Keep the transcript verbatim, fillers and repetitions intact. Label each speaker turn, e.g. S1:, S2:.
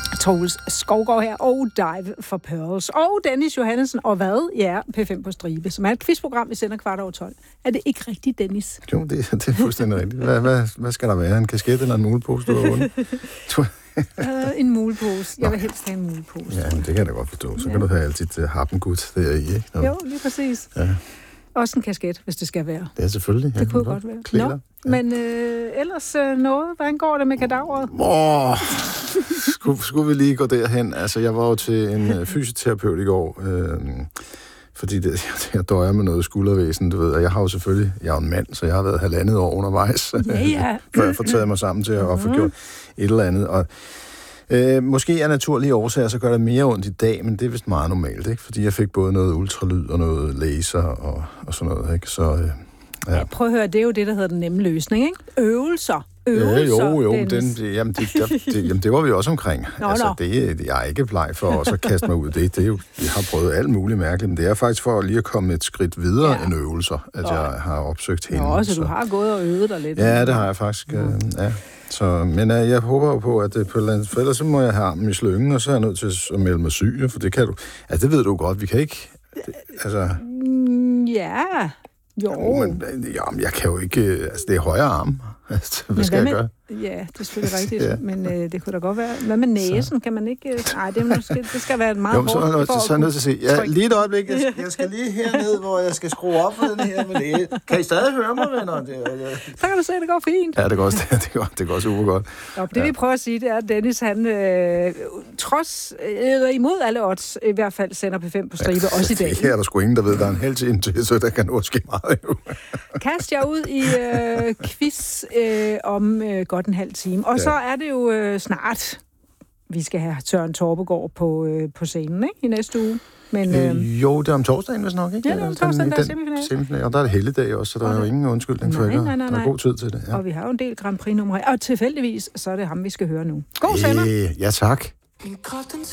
S1: Troels Skovgaard her, og Dive for Pearls. Og Dennis Johannesson, og hvad? Ja, P fem på stribe, som er et quizprogram, vi sender kvart over tolv. Er det ikke rigtigt, Dennis?
S2: Jo, det, det er fuldstændig rigtigt. Hvad, hvad, hvad skal der være? En kasket eller en mulepose, du har vundet?
S1: uh, en mulepose. Jeg vil helst have en mulepose.
S2: Ja, men det kan jeg da godt forstå. Så
S1: ja.
S2: kan du have altid uh, happengud der i, ikke? Nå.
S1: Jo, lige præcis. Ja. Også en kasket, hvis det skal være.
S2: Det er selvfølgelig.
S1: Det kunne godt være. Nå, ja. Men øh, ellers øh, noget. Hvordan går det med kadaveret?
S2: Åh, skulle, skulle vi lige gå derhen? Altså, jeg var jo til en fysioterapeut i går, øh, fordi det, jeg døjer med noget skuldervæsen, du ved, og jeg har jo selvfølgelig, jeg er en mand, så jeg har været halvandet år undervejs,
S1: ja, ja.
S2: før jeg får taget mig sammen til at få gjort et eller andet, og Øh, måske af naturlige årsager, så gør det mere ondt i dag, men det er vist meget normalt, ikke? Fordi jeg fik både noget ultralyd og noget laser og, og sådan noget, ikke? Så, øh, ja.
S1: Ja, prøv at høre, det er jo det, der hedder den nemme løsning, ikke? Øvelser. Øvelser,
S2: ja, jo, jo,
S1: den,
S2: jamen, det, der, det, jamen, det var vi også omkring.
S1: Nå,
S2: altså,
S1: nå.
S2: Det, jeg er ikke bleg for også at kaste mig ud. Det, det er jo, jeg har prøvet alt muligt mærkeligt, men det er faktisk for lige at komme et skridt videre ja. end øvelser, at Nå. jeg har opsøgt hende.
S1: Nå, så du har gået og øvet dig lidt.
S2: Ja, det har jeg faktisk, øh, ja. Så, men øh, jeg håber jo på, at det på et eller andet, for ellers så må jeg have armen i slyngen, og så er jeg nødt til at melde mig syg, for det kan du. Altså, det ved du godt, vi kan ikke. Det, altså.
S1: Mm, ja, jo.
S2: jo men, jamen, jeg kan jo ikke. Altså, det er højre arm. Altså, hvad
S1: men
S2: skal
S1: hvad
S2: jeg
S1: med,
S2: gøre?
S1: Ja, det er selvfølgelig rigtigt, ja. men øh, det kunne da godt være. Hvad med næsen? Så. Kan man ikke? Nej, det, måske, det skal være et meget
S2: hårdt. Jo, så, så er jeg nødt til at sige. Ja, lige et øjeblik. Jeg skal, jeg skal lige herned, hvor jeg skal skrue op for den her. Men det, kan I stadig høre mig, venner? Det, ja.
S1: Så kan du se, at det går fint.
S2: Ja, det går, det, det går, det går super godt.
S1: Nå, det ja. vi prøver at sige, det er, at Dennis, han øh, trods, øh, imod alle odds, i hvert fald sender P fem på stribe, ja, også i dag.
S2: Det er der sgu ingen, der ved, der er en halv time til, så der kan nå ske meget jo.
S1: Kast jer ud i øh, quiz øh, om øh, godt en halv time. Og ja. så er det jo øh, snart, vi skal have Søren Torpegaard på, øh, på scenen, ikke? I næste uge. Men, øh,
S2: øh, jo, det er om torsdagen, hvis nok, ikke?
S1: Ja, det er om torsdagen, der er semifinale.
S2: Og der er det helligdag også, så der okay. er jo ingen undskyldning for ikke.
S1: Nej, nej, nej.
S2: Der er god tid til det. Ja.
S1: Og vi har jo en del Grand Prix-numre. Og tilfældigvis, så er det ham, vi skal høre nu. God sender!
S2: Øh, ja, tak.